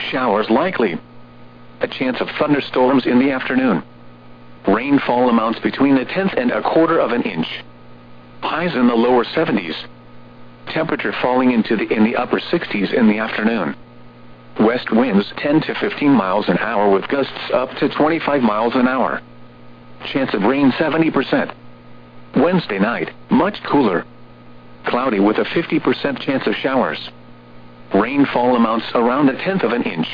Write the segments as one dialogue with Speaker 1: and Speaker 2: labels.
Speaker 1: Showers likely. A chance of thunderstorms in the afternoon. Rainfall amounts between 1/10 and 1/4 of an inch. Highs in the lower 70s. Temperature falling in the upper 60s in the afternoon. West winds 10 to 15 miles an hour with gusts up to 25 miles an hour. Chance of rain 70%. Wednesday night, much cooler. Cloudy with a 50% chance of showers. Rainfall amounts around 1/10 of an inch.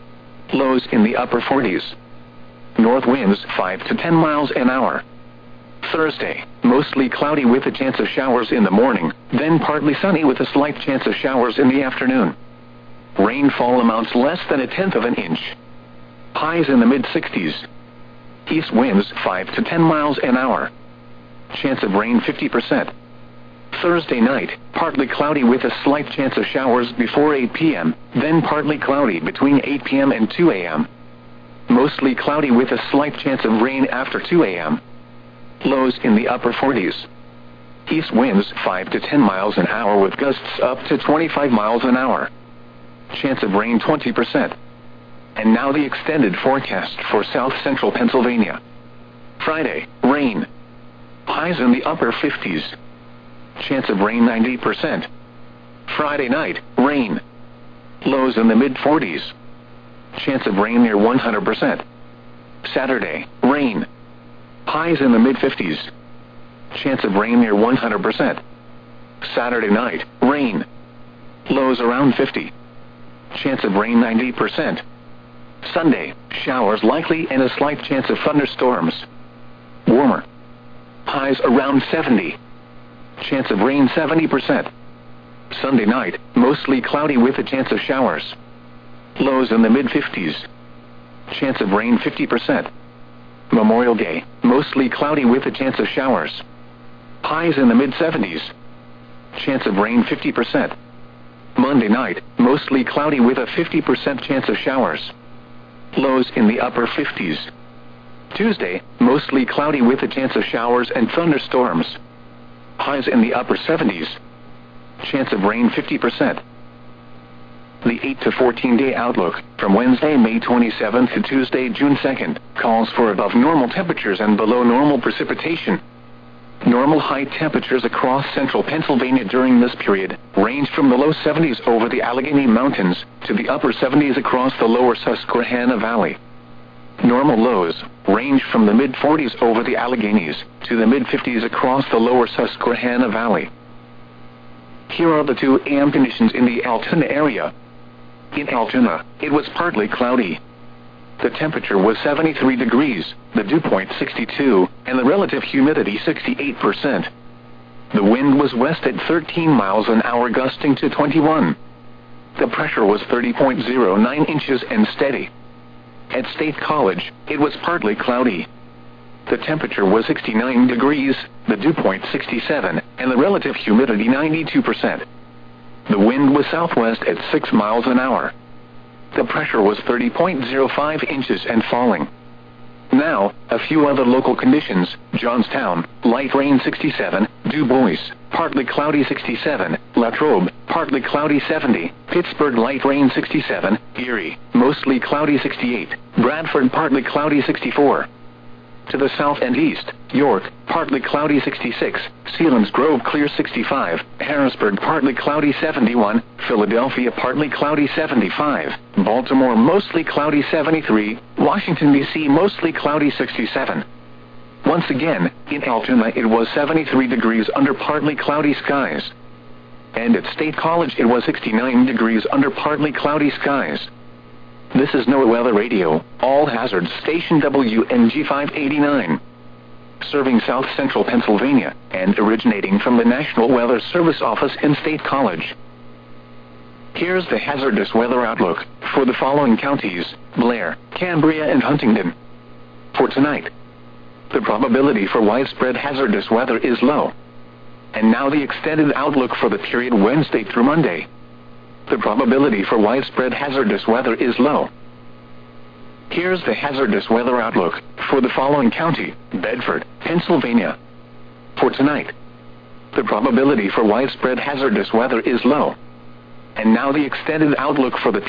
Speaker 1: Lows in the upper 40s. North winds 5 to 10 miles an hour. Thursday, mostly cloudy with a chance of showers in the morning, then partly sunny with a slight chance of showers in the afternoon. Rainfall amounts less than 1/10 of an inch. Highs in the mid-60s. East winds 5 to 10 miles an hour. Chance of rain 50%. Thursday night, partly cloudy with a slight chance of showers before 8 p.m., then partly cloudy between 8 p.m. and 2 a.m. Mostly cloudy with a slight chance of rain after 2 a.m. Lows in the upper 40s. East winds 5 to 10 miles an hour with gusts up to 25 miles an hour. Chance of rain 20%. And now the extended forecast for south central Pennsylvania. Friday, rain. Highs in the upper 50s. Chance of rain 90%. Friday night, rain. Lows in the mid-40s. Chance of rain near 100%. Saturday, rain. Highs in the mid-50s. Chance of rain near 100%. Saturday night, rain. Lows around 50. Chance of rain 90%. Sunday, showers likely and a slight chance of thunderstorms. Warmer. Highs around 70. Chance of rain 70%. Sunday night, mostly cloudy with a chance of showers. Lows in the mid-50s. Chance of rain 50%. Memorial Day, mostly cloudy with a chance of showers. Highs in the mid-70s. Chance of rain 50%. Monday night, mostly cloudy with a 50% chance of showers. Lows in the upper 50s. Tuesday, mostly cloudy with a chance of showers and thunderstorms. Highs in the upper 70s. Chance of rain 50%. The 8 to 14-day outlook, from Wednesday, May 27th to Tuesday, June 2nd, calls for above normal temperatures and below normal precipitation. Normal high temperatures across central Pennsylvania during this period range from the low 70s over the Allegheny Mountains to the upper 70s across the lower Susquehanna Valley. Normal lows range from the mid-40s over the Alleghenies to the mid-50s across the lower Susquehanna Valley. Here are the 2 AM conditions in the Altoona area. In Altoona, it was partly cloudy. The temperature was 73 degrees, the dew point 62, and the relative humidity 68%. The wind was west at 13 miles an hour gusting to 21. The pressure was 30.09 inches and steady. At State College, it was partly cloudy. The temperature was 69 degrees, the dew point 67, and the relative humidity 92%. The wind was southwest at 6 miles an hour. The pressure was 30.05 inches and falling. Now, a few other local conditions. Johnstown, light rain 67, Du Bois, partly cloudy 67, Latrobe, partly cloudy 70, Pittsburgh, light rain 67, Erie, mostly cloudy 68, Bradford, partly cloudy 64. To the south and east, York, partly cloudy 66, Selinsgrove, clear 65, Harrisburg, partly cloudy 71, Philadelphia, partly cloudy 75, Baltimore, mostly cloudy 73, Washington, D.C., mostly cloudy 67. Once again, in Altoona it was 73 degrees under partly cloudy skies. And at State College it was 69 degrees under partly cloudy skies. This is NOAA Weather Radio, all hazards station WNG 589. Serving south central Pennsylvania, and originating from the National Weather Service office in State College. Here's the hazardous weather outlook for the following counties: Blair, Cambria, and Huntingdon. For tonight, the probability for widespread hazardous weather is low. And now the extended outlook for the period Wednesday through Monday. The probability for widespread hazardous weather is low. Here's the hazardous weather outlook for the following county: Bedford, Pennsylvania. For tonight, the probability for widespread hazardous weather is low. And now the extended outlook for the